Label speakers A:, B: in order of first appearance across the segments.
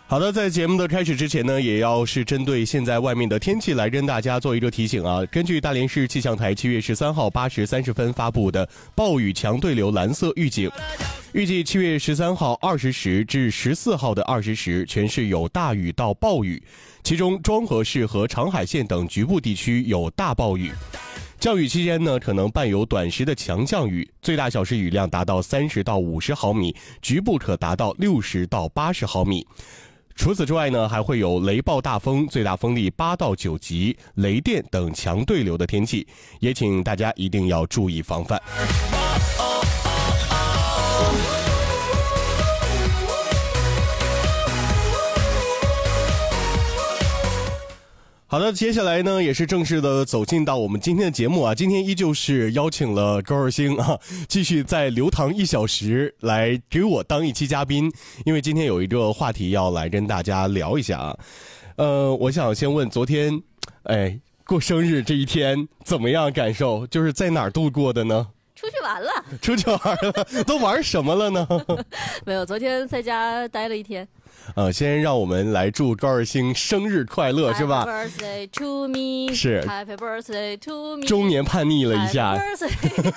A: 好的，在节目的开始之前呢，也要是针对现在外面的天气来跟大家做一个提醒啊。根据大连市气象台7月13号8时30分发布的暴雨强对流蓝色预警，预计7月13号20时至14号的20时，全市有大雨到暴雨，其中庄河市和长海县等局部地区有大暴雨。降雨期间呢，可能伴有短时的强降雨，最大小时雨量达到30到50毫米，局部可达到60到80毫米。除此之外呢，还会有雷暴大风，最大风力8到9级，雷电等强对流的天气，也请大家一定要注意防范。好的，接下来呢也是正式的走进到我们今天的节目啊。今天依旧是邀请了高二星啊，继续在流堂1小时来给我当一期嘉宾，因为今天有一个话题要来跟大家聊一下啊。我想先问昨天，过生日这一天怎么样感受？就是在哪儿度过的呢？
B: 出去玩了，
A: 出去玩了，都玩什么了呢？
B: 没有，昨天在家待了一天。
A: 先让我们来祝高二星生日快乐，是吧
B: ？Happy birthday to me，
A: 是
B: Happy birthday to me，
A: 中年叛逆了一下
B: ，Happy birthday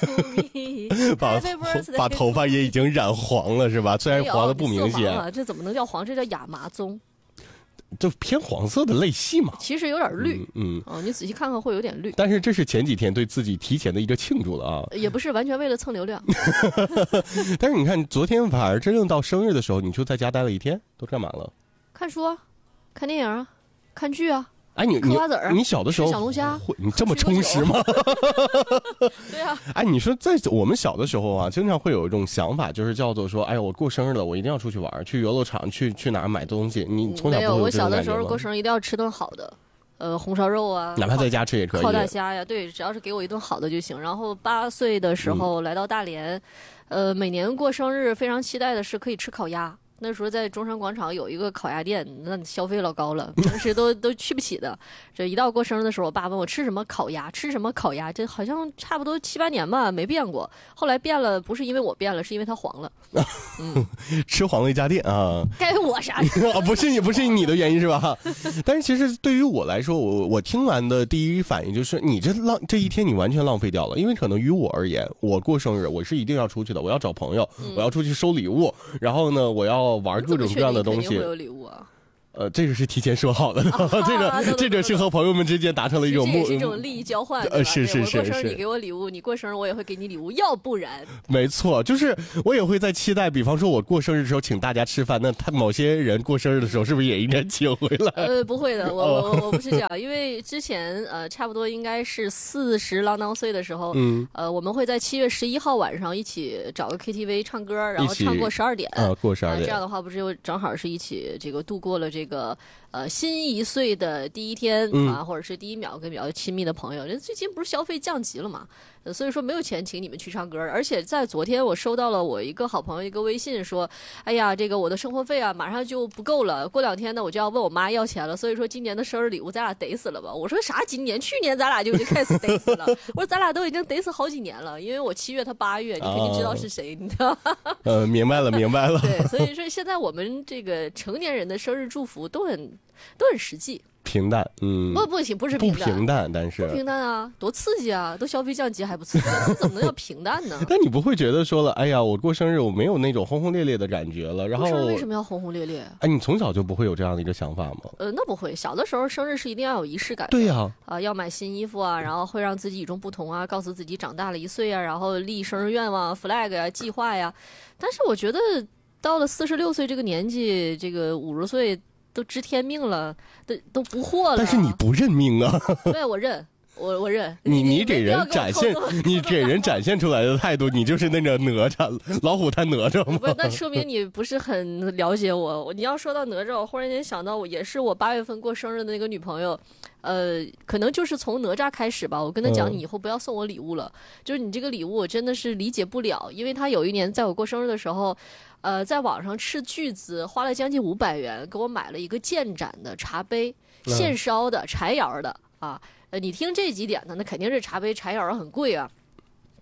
B: to me，
A: 把头发也已经染黄了，是吧？虽然黄的不明显，
B: 这怎么能叫黄？这叫亚麻棕。
A: 就偏黄色的类系嘛，
B: 其实有点绿，你仔细看看会有点绿。
A: 但是这是前几天对自己提前的一个庆祝了啊，
B: 也不是完全为了蹭流量。
A: 但是你看，昨天反而真正到生日的时候，你就在家待了一天，都干嘛了？
B: 看书啊，看电影啊，看剧啊。
A: 哎，
B: 嗑瓜子儿，
A: 你小的时候
B: 小龙虾，
A: 你这么充实吗？
B: 对啊。
A: 哎，你说在我们小的时候啊，经常会有一种想法，就是叫做说，哎，我过生日了，我一定要出去玩，去游乐场，去哪儿买东西。你从小
B: 没有，我小的
A: 不会有这种感觉吗？
B: 时候过生日一定要吃顿好的，红烧肉啊，
A: 哪怕在家吃也可以。
B: 烤大虾呀，对，只要是给我一顿好的就行。然后8岁的时候来到大连，每年过生日非常期待的是可以吃烤鸭。那时候在中山广场有一个烤鸭店，那消费老高了，平时都去不起的。这一到过生日的时候，我爸问我吃什么烤鸭，吃什么烤鸭，这好像差不多7、8年吧，没变过。后来变了，不是因为我变了，是因为它黄了。
A: 吃黄了一家店啊，
B: 该我啥事
A: 啊？不是你的原因是吧？但是其实对于我来说，我听完的第一反应就是你这一天你完全浪费掉了，因为可能于我而言，我过生日我是一定要出去的，我要找朋友，我要出去收礼物，然后呢，我要玩各种各样的东西。
B: 会有礼物啊。
A: 这个是提前说好的，这个是和朋友们之间达成了一种
B: 这也是一种利益交换。
A: 是。
B: 我过生日你给我礼物，你过生日我也会给你礼物，要不然。
A: 没错，就是我也会在期待，比方说我过生日的时候请大家吃饭，那某些人过生日的时候是不是也应该请回来？
B: 不会的，我不是这样，因为之前差不多应该是40啷当岁的时候，我们会在7月11号晚上一起找个 KTV 唱歌，然后唱过12点，
A: 过12点，
B: 这样的话不是又正好是一起这个度过了这个新1岁的第一天啊，或者是第1秒跟比较亲密的朋友。最近不是消费降级了嘛，所以说没有钱请你们去唱歌。而且在昨天我收到了我一个好朋友一个微信说，哎呀，这个我的生活费啊马上就不够了，过2天呢我就要问我妈要钱了，所以说今年的生日礼物咱俩得死了吧。我说啥今年？去年咱俩就已经开始得死了。我说咱俩都已经得死好几年了，因为我7月他8月，你肯定知道是谁，你知道吗？
A: 明白了。对，
B: 所以说现在我们这个成年人的生日祝福都很实际。
A: 平淡，
B: 不行，不是
A: 不平淡，但是
B: 不平淡啊，多刺激啊！都消费降级还不刺激，怎么能叫平淡呢？
A: 但你不会觉得说了，哎呀，我过生日我没有那种轰轰烈烈的感觉了，然后
B: 过生日为什么要轰轰烈烈？
A: 哎，你从小就不会有这样的一个想法吗？
B: 那不会，小的时候生日是一定要有仪式感的。
A: 对呀，
B: 要买新衣服啊，然后会让自己与众不同啊，告诉自己长大了1岁啊，然后立生日愿望、flag 呀、计划呀。但是我觉得到了46岁这个年纪，这个50岁。都知天命了，都不惑了。
A: 但是你不认命啊！
B: 对，我认，我认。
A: 你给人展现，你给人展现出来的态度，你就是那个哪吒，老虎贪哪吒吗？
B: 不是，那说明你不是很了解我。你要说到哪吒，我忽然间想到，我也是我8月份过生日的那个女朋友。可能就是从哪吒开始吧，我跟他讲，你以后不要送我礼物了，就是你这个礼物我真的是理解不了，因为他有一年在我过生日的时候，在网上斥巨资花了将近500元给我买了一个建盏的茶杯，现烧的柴窑的啊，你听这几点呢，那肯定是茶杯柴窑很贵啊。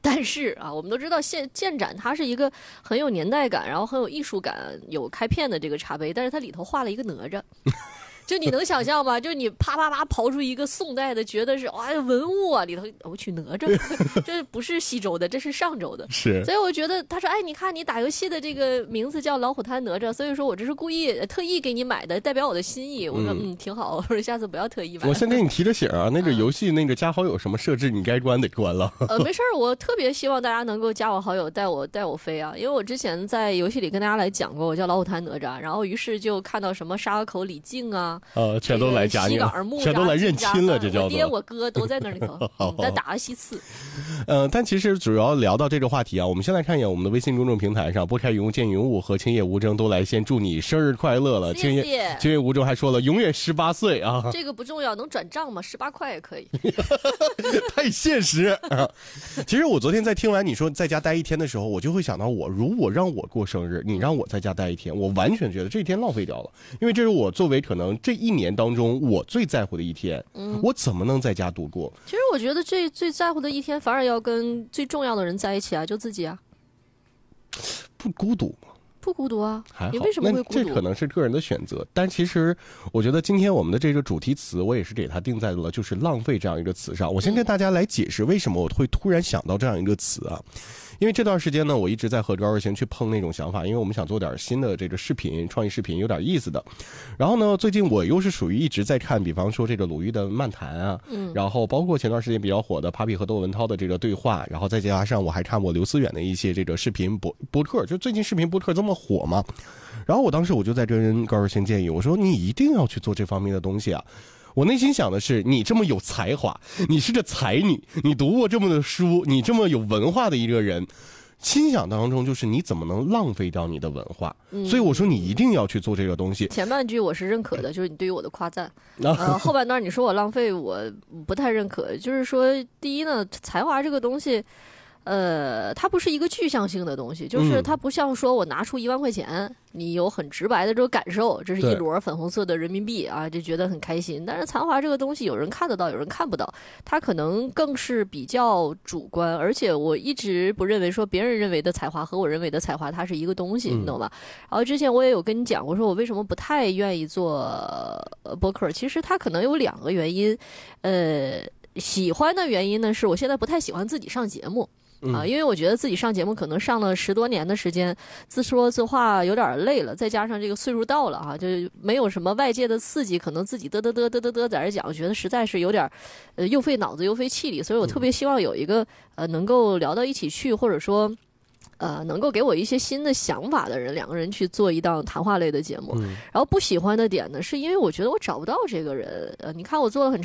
B: 但是啊，我们都知道建盏它是一个很有年代感，然后很有艺术感、有开片的这个茶杯，但是它里头画了一个哪吒。就你能想象吗？就你啪啪啪刨出一个宋代的，觉得是哇文物啊，里头我去哪吒，这不是西周的，这是上周的。
A: 是，
B: 所以我觉得他说，哎，你看你打游戏的这个名字叫老虎滩哪吒，所以说我这是故意特意给你买的，代表我的心意。我说挺好，我说下次不要特意买。
A: 我先给你提个醒啊，那个游戏那个加好友什么设置你该关得关了。
B: 没事儿，我特别希望大家能够加我好友，带我飞啊，因为我之前在游戏里跟大家来讲过，我叫老虎滩哪吒，然后于是就看到什么沙河口李靖啊，
A: 全都来加你了，全都来认亲了，这叫做
B: 我爹我哥都在那里头，再打了西次。
A: 但其实主要聊到这个话题啊，我们先来看一眼我们的微信公众平台上，拨开云雾见云雾和青叶无争都来先祝你生日快乐了。
B: 谢谢。
A: 青叶无争还说了永远18岁啊，
B: 这个不重要，能转账吗？18块也可以。
A: 太现实啊！其实我昨天在听完你说在家待一天的时候，我就会想到如果让我过生日，你让我在家待一天，我完全觉得这一天浪费掉了，因为这是我作为可能这一年当中我最在乎的一天，我怎么能在家度过？
B: 其实我觉得这最在乎的一天，反而要跟最重要的人在一起啊，就自己啊，
A: 不孤独吗？
B: 不孤独啊，
A: 还好。
B: 你为什么会孤独？
A: 这可能是个人的选择，但其实我觉得今天我们的这个主题词，我也是给它定在了就是浪费这样一个词上。我先跟大家来解释为什么我会突然想到这样一个词啊。因为这段时间呢，我一直在和高二贤去碰那种想法，因为我们想做点新的这个视频，创意视频有点意思的。然后呢，最近我又是属于一直在看，比方说这个鲁豫的漫谈啊，然后包括前段时间比较火的 Papi 和窦文涛的这个对话，然后再加上我还看过刘思远的一些这个视频播客，就最近视频播客这么火嘛。然后我当时我就在跟高二贤建议，我说你一定要去做这方面的东西啊。我内心想的是，你这么有才华，你是个才女，你读过这么的书，你这么有文化的一个人，心想当中就是你怎么能浪费掉你的文化？所以我说你一定要去做这个东西。
B: 前半句我是认可的，就是你对于我的夸赞。后半段你说我浪费，我不太认可。就是说，第一呢，才华这个东西。它不是一个具象性的东西，就是它不像说我拿出1万块钱，你有很直白的这个感受，这是一摞粉红色的人民币啊，就觉得很开心。但是才华这个东西，有人看得到，有人看不到，它可能更是比较主观。而且我一直不认为说别人认为的才华和我认为的才华它是一个东西，你懂吧？然后之前我也有跟你讲，我说我为什么不太愿意做播客，其实它可能有2个原因。喜欢的原因呢，是我现在不太喜欢自己上节目。因为我觉得自己上节目可能上了10多年的时间，自说自话有点累了，再加上这个岁数到了哈，就没有什么外界的刺激，可能自己嘚在这讲，我觉得实在是有点又费脑子又费气力，所以我特别希望有一个能够聊到一起去，或者说能够给我一些新的想法的人，2个人去做一档谈话类的节目。然后不喜欢的点呢，是因为我觉得我找不到这个人。你看我做了很